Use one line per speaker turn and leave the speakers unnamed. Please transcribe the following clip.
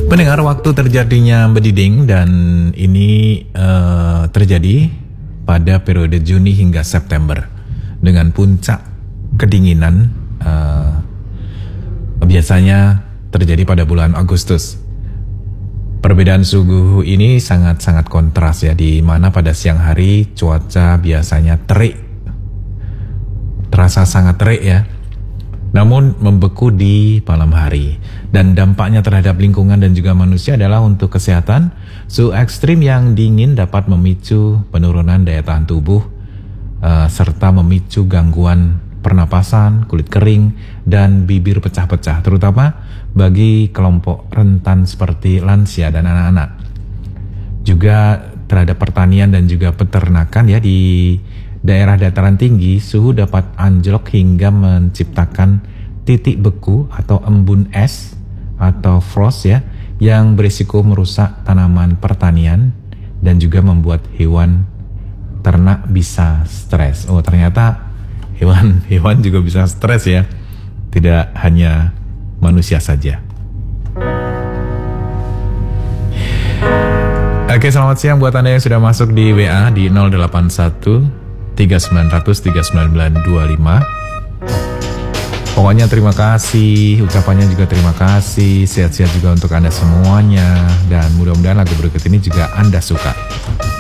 Pendengar, waktu terjadinya bediding dan ini terjadi pada periode Juni hingga September dengan puncak kedinginan biasanya terjadi pada bulan Agustus. Perbedaan suhu ini sangat-sangat kontras ya, di mana pada siang hari cuaca biasanya terik, terasa sangat terik ya, namun membeku di malam hari. Dan dampaknya terhadap lingkungan dan juga manusia adalah untuk kesehatan. Suhu ekstrim yang dingin dapat memicu penurunan daya tahan tubuh serta memicu gangguan pernapasan, kulit kering, dan bibir pecah-pecah, terutama bagi kelompok rentan seperti lansia dan anak-anak. Juga terhadap pertanian dan juga peternakan ya, di daerah dataran tinggi suhu dapat anjlok hingga menciptakan titik beku atau embun es atau frost ya, yang berisiko merusak tanaman pertanian dan juga membuat hewan ternak bisa stres. Oh, ternyata hewan juga bisa stres ya, tidak hanya manusia saja. Oke, selamat siang buat Anda yang sudah masuk di WA di 081 3900 39925. Pokoknya terima kasih, ucapannya juga terima kasih, sehat-sehat juga untuk Anda semuanya, dan mudah-mudahan lagu berikut ini juga Anda suka.